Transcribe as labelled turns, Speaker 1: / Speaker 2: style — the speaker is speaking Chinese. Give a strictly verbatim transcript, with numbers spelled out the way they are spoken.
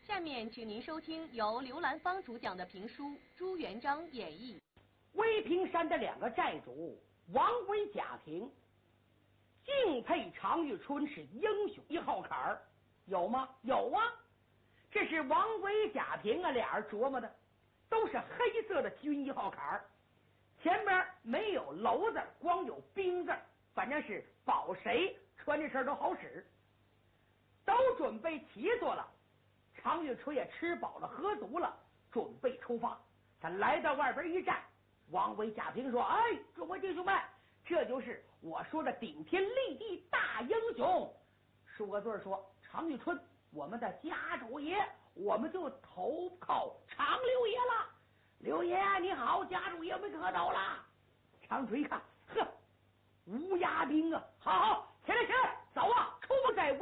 Speaker 1: 下面请您收听由刘兰芳主讲的评书《朱元璋演义》。
Speaker 2: 威平山的两个寨主王维、贾平，敬佩常遇春是英雄一号坎儿，有吗？有啊。这是王维、贾平啊，俩人琢磨的，都是黑色的军一号坎儿，前边没有楼字，光有兵字，反正是保谁穿这事儿都好使。都准备齐坐了，常遇春也吃饱了喝足了，准备出发。他来到外边一站，王维、贾平说：“哎，诸位弟兄们，这就是我说的顶天立地大英雄。”数个字说：“常遇春，我们的家主爷，我们就投靠常六爷了。六爷你好，家主爷们可到了。”常春一看，呵，乌鸦兵啊，好好，起来起来，走啊！